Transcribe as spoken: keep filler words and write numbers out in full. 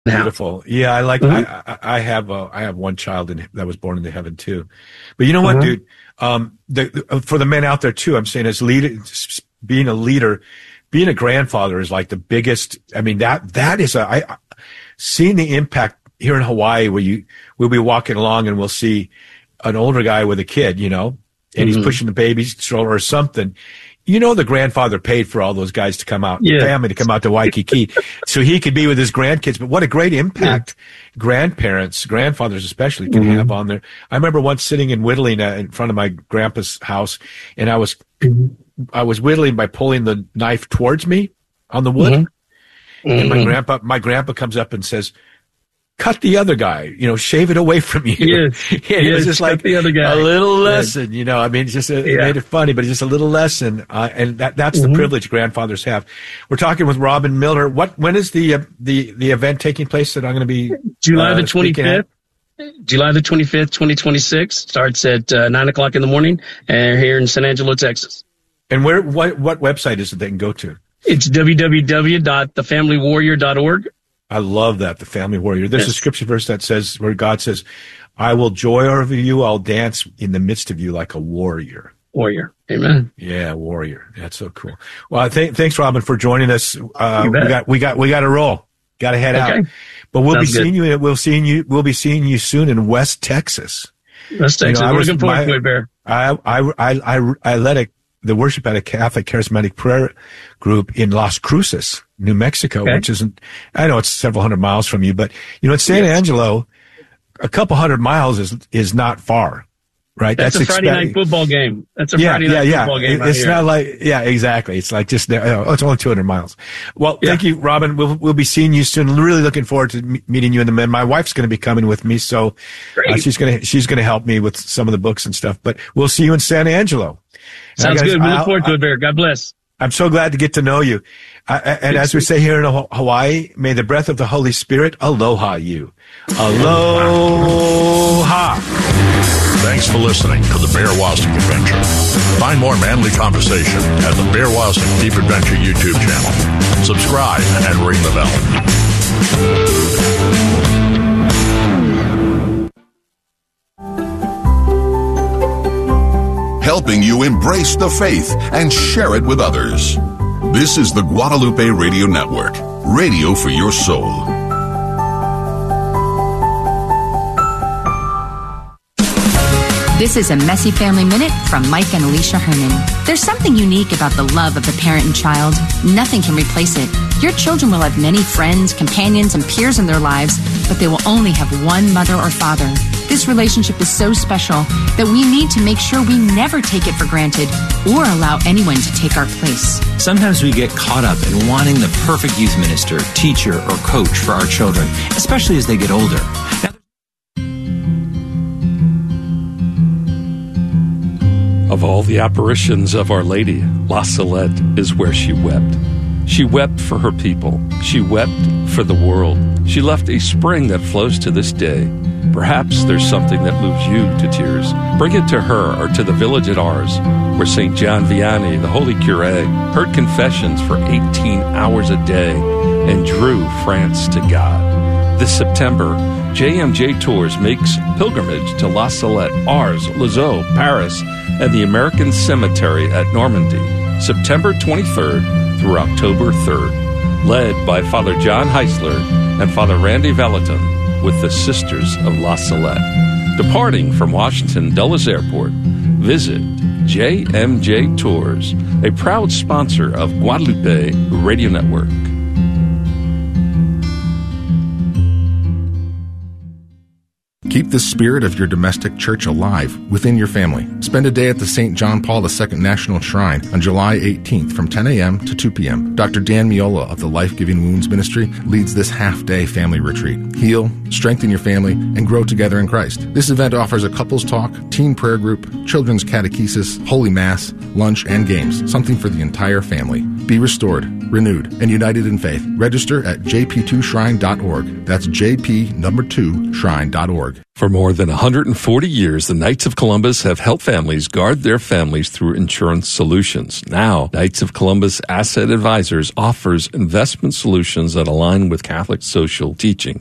Beautiful. Yeah, I like. Mm-hmm. I, I have. Uh, I have one child in, that was born into heaven too. But you know what, mm-hmm. dude? Um, the, the, for the men out there too, I'm saying as leader, being a leader, being a grandfather is like the biggest. I mean that that is a. I seeing the impact here in Hawaii, where you we'll be walking along and we'll see an older guy with a kid, you know, and mm-hmm. he's pushing the baby stroller or something. You know, the grandfather paid for all those guys to come out, yeah. family to come out to Waikiki, so he could be with his grandkids. But what a great impact yeah. grandparents, grandfathers especially, can mm-hmm. have on their. I remember once sitting and whittling uh, in front of my grandpa's house, and I was, mm-hmm. I was whittling by pulling the knife towards me on the wood, mm-hmm. and my grandpa, my grandpa comes up and says, cut the other guy, you know, shave it away from you. Yes, yeah, it yes, was just like the other guy. a little lesson, you know. I mean, it's just a, yeah. it made it funny, but it's just a little lesson, uh, and that that's mm-hmm. the privilege grandfathers have. We're talking with Robin Miller. What when is the uh, the the event taking place that I'm going to be July uh, the twenty-fifth? July the twenty-fifth, twenty twenty-six. Starts at uh, nine o'clock in the morning, and uh, here in San Angelo, Texas. And where what what website is it they can go to? It's w w w dot the family warrior dot org. I love that, the family warrior. There's yes. a scripture verse that says, where God says, I will joy over you, I'll dance in the midst of you like a warrior. Warrior. Amen. Yeah, warrior. That's so cool. Well, th- thanks, Robin, for joining us. Uh, we got, we got, we got to roll. Got to head okay. out. But we'll Sounds be seeing good. you, we'll seeing you, we'll be seeing you soon in West Texas. West Texas. You know, We're looking forward to it, Bear. I, I, I, I, I led a, the worship at a Catholic Charismatic Prayer Group in Las Cruces, New Mexico, okay. which isn't, I know it's several hundred miles from you, but you know, it's San yes. Angelo, a couple hundred miles is, is not far, right? That's, That's a Friday expe- night football game. That's a yeah, Friday yeah, night yeah. football game. It's right not here. like, yeah, exactly. It's like just, oh, it's only two hundred miles. Well, yeah. thank you, Robin. We'll, we'll be seeing you soon. Really looking forward to m- meeting you and the men. My wife's going to be coming with me. So uh, she's going to, she's going to help me with some of the books and stuff, but we'll see you in San Angelo. Sounds guys, good. We look I'll, forward to it, Bear. God bless. I'm so glad to get to know you. Uh, and as we say here in Hawaii, may the breath of the Holy Spirit aloha you. Aloha. Thanks for listening to the Bear Wozniak Adventure. Find more manly conversation at the Bear Wozniak Deep Adventure YouTube channel. Subscribe and ring the bell. Helping you embrace the faith and share it with others. This is the Guadalupe Radio Network, radio for your soul. This is a Messy Family Minute from Mike and Alicia Herman. There's something unique about the love of a parent and child. Nothing can replace it. Your children will have many friends, companions, and peers in their lives, but they will only have one mother or father. This relationship is so special that we need to make sure we never take it for granted or allow anyone to take our place. Sometimes we get caught up in wanting the perfect youth minister, teacher, or coach for our children, especially as they get older. Now, of all the apparitions of Our Lady, La Salette is where she wept. She wept for her people. She wept for the world. She left a spring that flows to this day. Perhaps there's something that moves you to tears. Bring it to her or to the village at Ars, where Saint John Vianney, the holy curé, heard confessions for eighteen hours a day and drew France to God. This September, J M J Tours makes pilgrimage to La Salette, Ars, Lisieux, Paris, and the American Cemetery at Normandy, September twenty-third through October third, led by Father John Heisler and Father Randy Vallotton with the Sisters of La Salette. Departing from Washington Dulles Airport, visit J M J Tours, a proud sponsor of Guadalupe Radio Network. Keep the spirit of your domestic church alive within your family. Spend a day at the Saint John Paul the Second National Shrine on July eighteenth from ten a.m. to two p.m. Doctor Dan Miola of the Life Giving Wounds Ministry leads this half-day family retreat. Heal, strengthen your family, and grow together in Christ. This event offers a couples talk, teen prayer group, children's catechesis, holy mass, lunch, and games, something for the entire family. Be restored, renewed, and united in faith. Register at j p two shrine dot org. That's J P number two shrine dot org. For more than one hundred forty years, the Knights of Columbus have helped families guard their families through insurance solutions. Now, Knights of Columbus Asset Advisors offers investment solutions that align with Catholic social teaching.